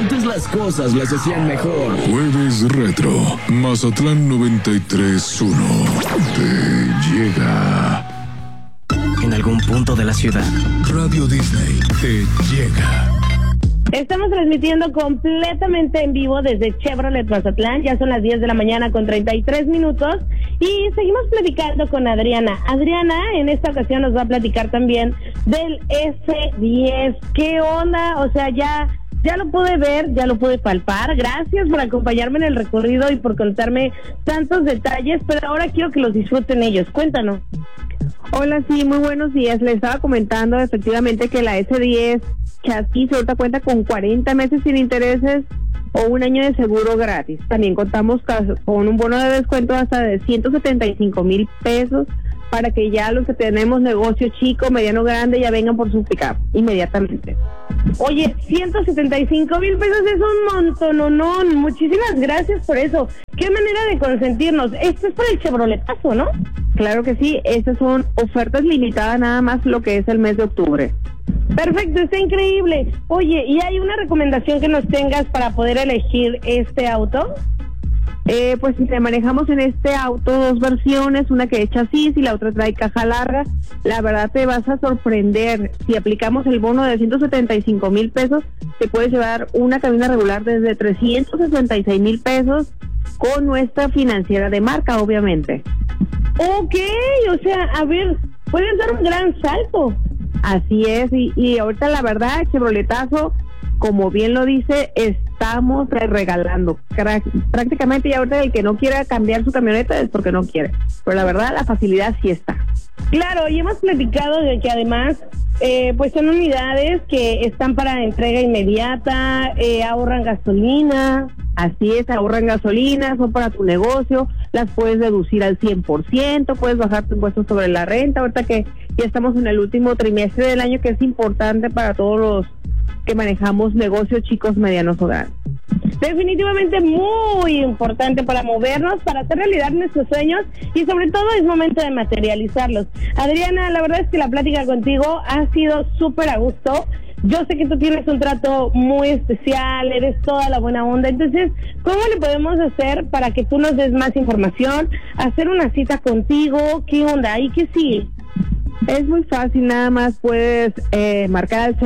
Antes las cosas las hacían mejor. Jueves Retro, Mazatlán 93.1. Te llega. En algún punto de la ciudad, Radio Disney te llega. Estamos transmitiendo completamente en vivo desde Chevrolet Mazatlán. Ya son las 10 de la mañana con 33 minutos y seguimos platicando con Adriana. Adriana en esta ocasión nos va a platicar también del S10. ¿Qué onda? O sea, ya lo pude ver, ya lo pude palpar. Gracias por acompañarme en el recorrido y por contarme tantos detalles, pero ahora quiero que los disfruten ellos. Cuéntanos. Hola, sí, muy buenos días. Les estaba comentando efectivamente que la S10 Chasis ahorita cuenta con 40 meses sin intereses o un año de seguro gratis. También contamos con un bono de descuento hasta de 175,000 pesos para que ya los que tenemos negocio chico, mediano, grande ya vengan por su pick-up inmediatamente. Oye, 175,000 pesos es un montononón. Muchísimas gracias por eso. Qué manera de consentirnos. Esto es para el Chevroletazo, ¿no? Claro que sí, estas son ofertas limitadas nada más lo que es el mes de octubre. Perfecto, está increíble. Oye, ¿y hay una recomendación que nos tengas para poder elegir este auto? Pues manejamos en este auto dos versiones, una que es chasis y la otra trae caja larga. La verdad te vas a sorprender. Si aplicamos el bono de 175,000 pesos, te puedes llevar una cabina regular desde 366,000 pesos con nuestra financiera de marca, obviamente. Ok, o sea, a ver, puedes dar un gran salto. Así es, y ahorita la verdad, Chevroletazo, como bien lo dice, estamos regalando. Prácticamente ya ahorita el que no quiera cambiar su camioneta es porque no quiere. Pero la verdad, la facilidad sí está. Claro, y hemos platicado de que además, pues son unidades que están para entrega inmediata, ahorran gasolina. Así es, ahorran gasolina, son para tu negocio, las puedes deducir al 100%, puedes bajar tu impuesto sobre la renta, ahorita que ya estamos en el último trimestre del año, que es importante para todos los que manejamos negocios chicos, medianos o grandes. Definitivamente muy importante para movernos, para hacer realidad nuestros sueños y sobre todo es momento de materializarlos. Adriana, la verdad es que la plática contigo ha sido súper a gusto. Yo sé que tú tienes un trato muy especial, eres toda la buena onda, entonces, ¿cómo le podemos hacer para que tú nos des más información, hacer una cita contigo? ¿Qué onda? ¿Y qué sigue? Es muy fácil, nada más puedes marcar al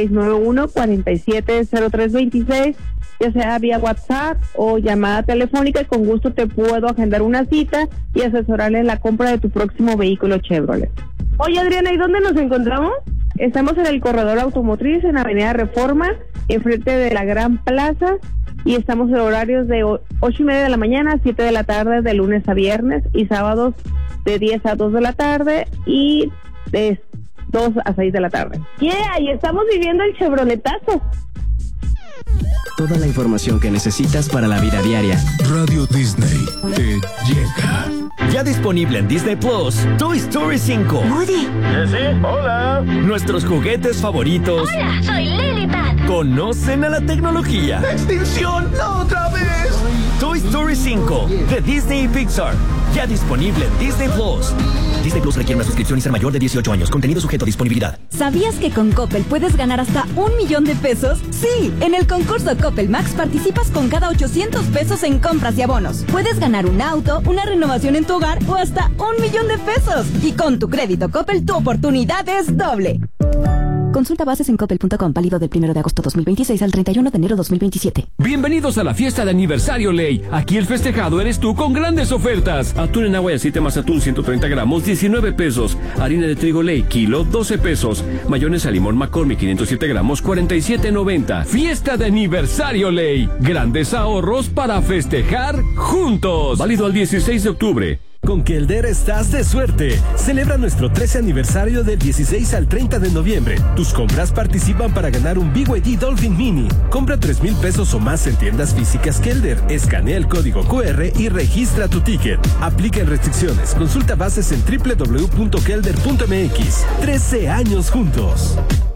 6691-470326, ya sea vía WhatsApp o llamada telefónica, y con gusto te puedo agendar una cita y asesorarle en la compra de tu próximo vehículo Chevrolet. Oye, Adriana, ¿y dónde nos encontramos? Estamos en el corredor automotriz en Avenida Reforma, enfrente de la Gran Plaza, y estamos en horarios de 8:30 de la mañana a 7 de la tarde, de lunes a viernes, y sábados de 10 a 2 de la tarde y de 2 a 6 de la tarde. Yeah, y estamos viviendo el Chevroletazo. toda la información que necesitas para la vida diaria. Radio Disney te llega. Ya disponible en Disney Plus, Toy Story 5. Woody. Sí, hola. Nuestros juguetes favoritos. Hola, soy Lilipad. Conocen a la tecnología. ¡Extinción! ¡No otra vez! Toy Story 5 de Disney y Pixar. Ya disponible en Disney Plus. Disney Plus requiere una suscripción y ser mayor de 18 años. Contenido sujeto a disponibilidad. ¿Sabías que con Coppel puedes ganar hasta 1,000,000 de pesos? Sí, en el concurso Coppel Max participas con cada 800 pesos en compras y abonos. Puedes ganar un auto, una renovación en tu hogar o hasta 1,000,000 de pesos. Y con tu crédito Coppel, tu oportunidad es doble. Consulta bases en coppel.com, válido del 1 de agosto 2026 al 31 de enero 2027. Bienvenidos a la fiesta de aniversario Ley. Aquí el festejado eres tú con grandes ofertas. Atún en agua y aceite más atún 130 gramos, 19 pesos. Harina de trigo Ley, kilo, 12 pesos. Mayonesa limón McCormick, 507 gramos, 47.90. Fiesta de aniversario Ley. Grandes ahorros para festejar juntos. Válido al 16 de octubre. Con Kelder estás de suerte. Celebra nuestro 13 aniversario del 16 al 30 de noviembre. Tus compras participan para ganar un BYD Dolphin Mini. Compra 3,000 pesos o más en tiendas físicas Kelder. Escanea el código QR y registra tu ticket. Aplican restricciones. Consulta bases en www.kelder.mx. 13 años juntos.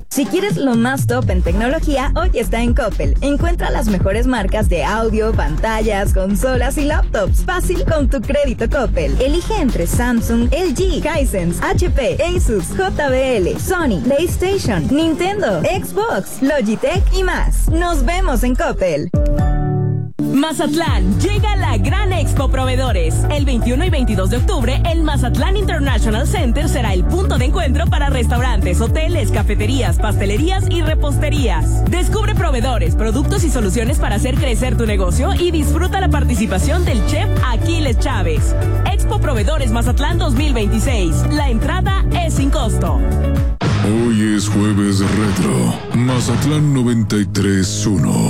Si quieres lo más top en tecnología, hoy está en Coppel. Encuentra las mejores marcas de audio, pantallas, consolas y laptops. Fácil con tu crédito Coppel. Elige entre Samsung, LG, Hisense, HP, Asus, JBL, Sony, PlayStation, Nintendo, Xbox, Logitech y más. Nos vemos en Coppel. Mazatlán, llega la Gran Expo Proveedores. El 21 y 22 de octubre, el Mazatlán International Center será el punto de encuentro para restaurantes, hoteles, cafeterías, pastelerías y reposterías. Descubre proveedores, productos y soluciones para hacer crecer tu negocio y disfruta la participación del chef Aquiles Chávez. Expo Proveedores Mazatlán 2026. La entrada es sin costo. Hoy es Jueves Retro. Mazatlán 93.1.